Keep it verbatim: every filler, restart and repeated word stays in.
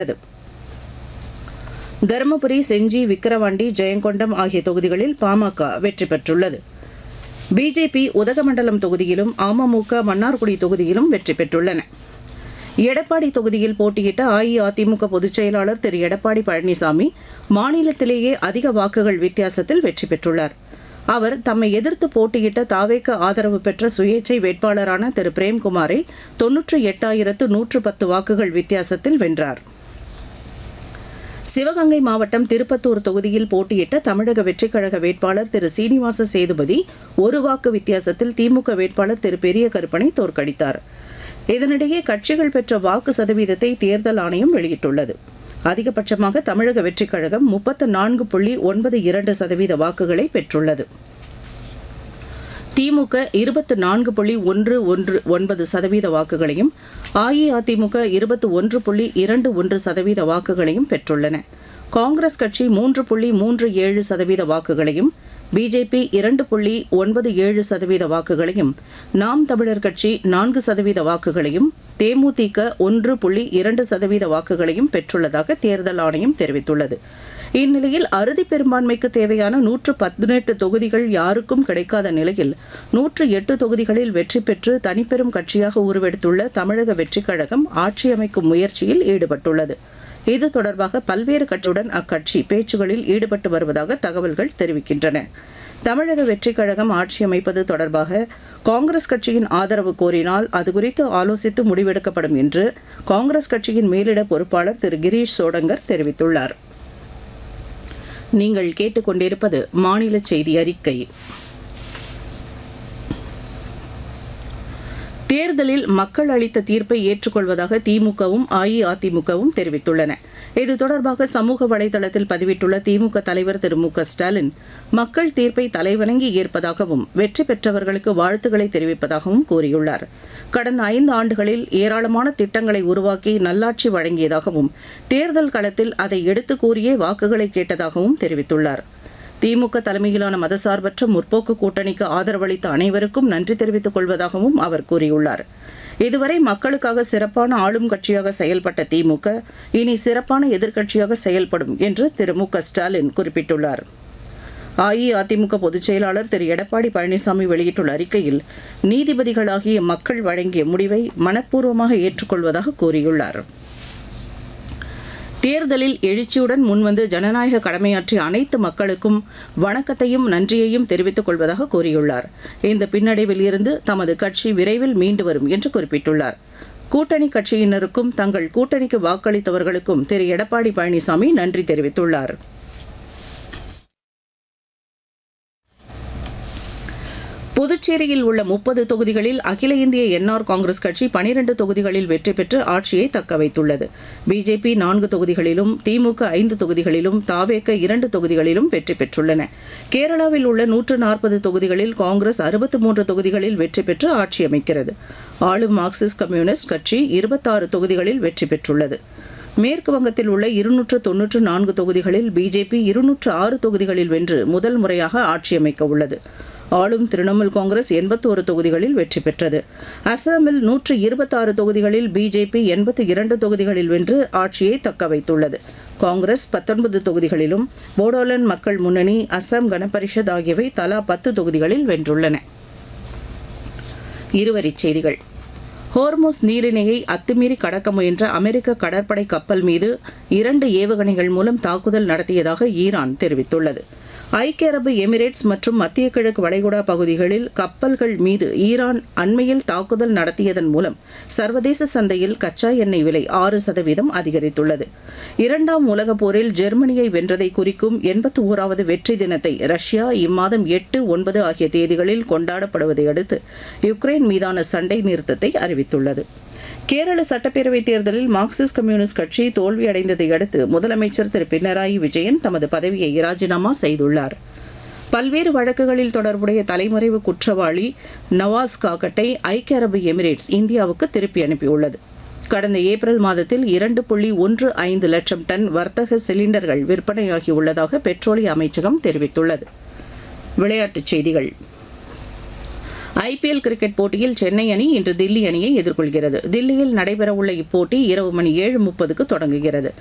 தருமபுரி, செஞ்சி, விக்கிரவாண்டி, ஜெயங்கொண்டம் ஆகிய தொகுதிகளில் பாமக வெற்றி பெற்றுள்ளது. பிஜேபி உதகமண்டலம் தொகுதியிலும், அமமுக மன்னார்குடி தொகுதியிலும் வெற்றி பெற்றுள்ளன. எடப்பாடி தொகுதியில் போட்டியிட்ட அஇஅதிமுக பொதுச் செயலாளர் திரு எடப்பாடி பழனிசாமி மாநிலத்திலேயே அதிக வாக்குகள் வித்தியாசத்தில் வெற்றி பெற்றுள்ளார். அவர் தம்மை எதிர்த்து போட்டியிட்ட தாவேக ஆதரவு பெற்ற சுயேச்சை வேட்பாளரான திரு பிரேம்குமாரை தொன்னூற்றி எட்டாயிரத்து நூற்று பத்து வாக்குகள் வித்தியாசத்தில் வென்றார். சிவகங்கை மாவட்டம் திருப்பத்தூர் தொகுதியில் போட்டியிட்ட தமிழக வெற்றிக் கழக வேட்பாளர் திரு சீனிவாச சேதுபதி ஒரு வாக்கு வித்தியாசத்தில் திமுக வேட்பாளர் திரு பெரிய கருப்பனை தோற்கடித்தார். இதனிடையே கட்சிகள் பெற்ற வாக்கு சதவீதத்தை தேர்தல் ஆணையம் வெளியிட்டுள்ளது. அதிகபட்சமாக தமிழக வெற்றிக் கழகம் முப்பத்து நான்கு புள்ளி ஒன்பது இரண்டு சதவீத வாக்குகளை பெற்றுள்ளது. திமுக இருபத்து நான்கு புள்ளி ஒன்று ஒன்று ஒன்பது சதவீத வாக்குகளையும், அஇஅதிமுக இருபத்தி ஒன்று புள்ளி இரண்டு ஒன்று சதவீத வாக்குகளையும் பெற்றுள்ளன. காங்கிரஸ் கட்சி மூன்று புள்ளி மூன்று ஏழு சதவீத வாக்குகளையும், பிஜேபி இரண்டு புள்ளி ஒன்பது ஏழு சதவீத வாக்குகளையும், நாம் தமிழர் கட்சி நான்கு சதவீத வாக்குகளையும், தேமுதிக ஒன்று புள்ளி இரண்டு சதவீத வாக்குகளையும் பெற்றுள்ளதாக தேர்தல் ஆணையம் தெரிவித்துள்ளது. இந்நிலையில் அறுதி பெரும்பான்மைக்கு தேவையான நூற்று பதினெட்டு தொகுதிகள் யாருக்கும் கிடைக்காத நிலையில் நூற்று எட்டு தொகுதிகளில் வெற்றி பெற்று தனிப்பெரும் கட்சியாக உருவெடுத்துள்ள தமிழக வெற்றிக் கழகம் ஆட்சி அமைக்கும் முயற்சியில் ஈடுபட்டுள்ளது. இது தொடர்பாக பல்வேறு கட்சியுடன் அக்கட்சி பேச்சுகளில் ஈடுபட்டு வருவதாக தகவல்கள் தெரிவிக்கின்றன. தமிழக வெற்றிக் கழகம் ஆட்சி அமைப்பது தொடர்பாக காங்கிரஸ் கட்சியின் ஆதரவு கோரினால் அது குறித்து ஆலோசித்து முடிவெடுக்கப்படும் என்று காங்கிரஸ் கட்சியின் மேலிட பொறுப்பாளர் திரு கிரீஷ் சோடங்கர் தெரிவித்துள்ளார். நீங்கள் கேட்டுக்கொண்டிருப்பது மாநில செய்தி அறிக்கை. தேர்தலில் மக்கள் அளித்த தீர்ப்பை ஏற்றுக்கொள்வதாக திமுகவும் அஇஅதிமுகவும் தெரிவித்துள்ளன. இது தொடர்பாக சமூக வலைதளத்தில் பதிவிட்டுள்ள திமுக தலைவர் திரு மு க ஸ்டாலின், மக்கள் தீர்ப்பை தலைவணங்கி ஏற்பதாகவும் வெற்றி பெற்றவர்களுக்கு வாழ்த்துக்களை தெரிவிப்பதாகவும் கூறியுள்ளார். கடந்த ஐந்து ஆண்டுகளில் ஏராளமான திட்டங்களை உருவாக்கி நல்லாட்சி வழங்கியதாகவும், தேர்தல் களத்தில் அதை எடுத்து கூறியே வாக்குகளை கேட்டதாகவும் தெரிவித்துள்ளார். திமுக தலைமையிலான மதசார்பற்ற முற்போக்கு கூட்டணிக்கு ஆதரவளித்த அனைவருக்கும் நன்றி தெரிவித்துக் கொள்வதாகவும் அவர் கூறியுள்ளார். இதுவரை மக்களுக்காக சிறப்பான ஆளும் கட்சியாக செயல்பட்ட திமுக இனி சிறப்பான எதிர்க்கட்சியாக செயல்படும் என்று திரு மு க ஸ்டாலின் குறிப்பிட்டுள்ளார். அஇஅதிமுக பொதுச் செயலாளர் திரு எடப்பாடி பழனிசாமி வெளியிட்டுள்ள அறிக்கையில், நீதிபதிகளாகிய மக்கள் வழங்கிய முடிவை மனப்பூர்வமாக ஏற்றுக்கொள்வதாக கூறியுள்ளார். தேர்தலில் எழுச்சியுடன் முன்வந்து ஜனநாயக கடமையாற்றிய அனைத்து மக்களுக்கும் வணக்கத்தையும் நன்றியையும் தெரிவித்துக் கொள்வதாக கூறியுள்ளார். இந்த பின்னடைவில் இருந்து தமது கட்சி விரைவில் மீண்டு வரும் என்று குறிப்பிட்டுள்ளார். கூட்டணி கட்சியினருக்கும் தங்கள் கூட்டணிக்கு வாக்களித்தவர்களுக்கும் திரு எடப்பாடி பழனிசாமி நன்றி தெரிவித்துள்ளார். புதுச்சேரியில் உள்ள முப்பது தொகுதிகளில் அகில இந்திய என்ஆர் காங்கிரஸ் கட்சி பனிரண்டு தொகுதிகளில் வெற்றி பெற்று ஆட்சியை தக்க வைத்துள்ளது. பிஜேபி நான்கு தொகுதிகளிலும், திமுக ஐந்து தொகுதிகளிலும், தாவேக இரண்டு தொகுதிகளிலும் வெற்றி பெற்றுள்ளன. கேரளாவில் உள்ள நூற்று நாற்பது தொகுதிகளில் காங்கிரஸ் அறுபத்தி மூன்று தொகுதிகளில் வெற்றி பெற்று ஆட்சி அமைக்கிறது. ஆளும் மார்க்சிஸ்ட் கம்யூனிஸ்ட் கட்சி இருபத்தாறு தொகுதிகளில் வெற்றி பெற்றுள்ளது. மேற்கு வங்கத்தில் உள்ள இருநூற்று தொன்னூற்று நான்கு தொகுதிகளில் பிஜேபி இருநூற்று ஆறு தொகுதிகளில் வென்று முதல் முறையாக ஆட்சி அமைக்க உள்ளது. ஆளும் திரிணாமுல் காங்கிரஸ் எண்பத்தோரு தொகுதிகளில் வெற்றி பெற்றது. அசாமில் நூற்று இருபத்தாறு தொகுதிகளில் பிஜேபி எண்பத்தி இரண்டு தொகுதிகளில் வென்று ஆட்சியை தக்க வைத்துள்ளது. காங்கிரஸ் பத்தொன்பது தொகுதிகளிலும், போடோலேண்ட் மக்கள் முன்னணி, அசாம் கணபரிஷத் ஆகியவை தலா பத்து தொகுதிகளில் வென்றுள்ளன. இருவரிச் செய்திகள். ஹோர்முஸ் நீரிணையை அத்துமீறி கடக்க முயன்ற அமெரிக்க கடற்படை கப்பல் மீது இரண்டு ஏவுகணைகள் மூலம் தாக்குதல் நடத்தியதாக ஈரான் தெரிவித்துள்ளது. ஐக்கிய அரபு எமிரேட்ஸ் மற்றும் மத்திய கிழக்கு வளைகுடா பகுதிகளில் கப்பல்கள் மீது ஈரான் அண்மையில் தாக்குதல் நடத்தியதன் மூலம் சர்வதேச சந்தையில் கச்சா எண்ணெய் விலை ஆறு சதவீதம் அதிகரித்துள்ளது. இரண்டாம் உலகப் போரில் ஜெர்மனியை வென்றதை குறிக்கும் எண்பத்தி ஓராவது வெற்றி தினத்தை ரஷ்யா இம்மாதம் எட்டு ஒன்பது ஆகிய தேதிகளில் கொண்டாடப்படுவதை அடுத்து யுக்ரைன் மீதான சண்டை நிறுத்தத்தை அறிவித்துள்ளது. கேரள சட்டப்பேரவைத் தேர்தலில் மார்க்சிஸ்ட் கம்யூனிஸ்ட் கட்சி தோல்வியடைந்ததை அடுத்து முதலமைச்சர் திரு பினராயி விஜயன் தமது பதவியை ராஜினாமா செய்துள்ளார். பல்வேறு வழக்குகளில் தொடர்புடைய தலைமறைவு குற்றவாளி நவாஸ் காகட்டை ஐக்கிய அரபு எமிரேட்ஸ் இந்தியாவுக்கு திருப்பி அனுப்பியுள்ளது. கடந்த ஏப்ரல் மாதத்தில் இரண்டு புள்ளி ஒன்று ஐந்து லட்சம் டன் வர்த்தக சிலிண்டர்கள் விற்பனையாகியுள்ளதாக பெட்ரோலிய அமைச்சகம் தெரிவித்துள்ளது. விளையாட்டுச் செய்திகள். ஐபிஎல் கிரிக்கெட் போட்டியில் சென்னை அணி இன்று தில்லி அணியை எதிர்கொள்கிறது. தில்லியில் நடைபெறவுள்ள இப்போட்டி இரவு மணி ஏழு முப்பதுக்கு தொடங்குகிறது.